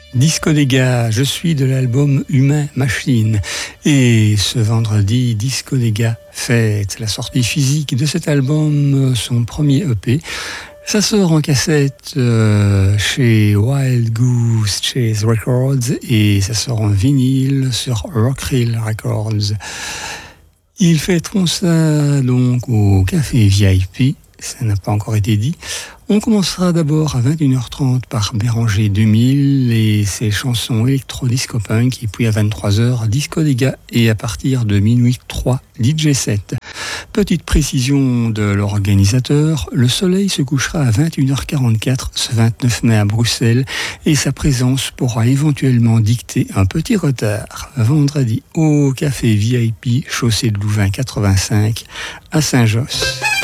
Disco des gars, je suis de l'album Humain Machine. Et ce vendredi, Disco des gars fête la sortie physique de cet album, son premier EP. Ça sort en cassette chez Wild Goose Chase Records et ça sort en vinyle sur Rockrill Records. Ils fêteront ça donc au Café VIP, ça n'a pas encore été dit. On commencera d'abord à 21h30 par Béranger 2000 et ses chansons électro-disco-punk, et puis à 23h, Disco des gars, et à partir de minuit 3, DJ 7. Petite précision de l'organisateur, le soleil se couchera à 21h44 ce 29 mai à Bruxelles et sa présence pourra éventuellement dicter un petit retard vendredi au Café VIP, chaussée de Louvain 85 à Saint-Josse.